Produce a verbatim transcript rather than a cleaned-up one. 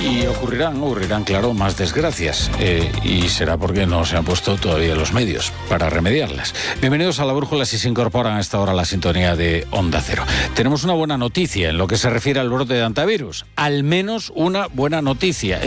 Y ocurrirán, ocurrirán, claro, más desgracias. Eh, y será porque no se han puesto todavía los medios para remediarlas. Bienvenidos a La Brújula si se incorporan a esta hora a la sintonía de Onda Cero. Tenemos una buena noticia en lo que se refiere al brote de hantavirus. Al menos una buena noticia.